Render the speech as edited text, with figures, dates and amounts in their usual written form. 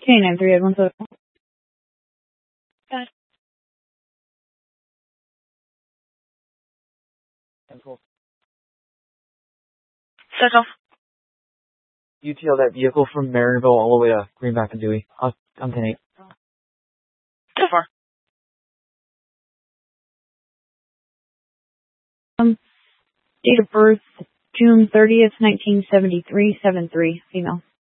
K93 Ed 17. Got it. Set off. UTL that vehicle from Maryville all the way to Greenback and Dewey. I'm 10-8. So far. Date of birth, June 30th, 1973, 7-3, female.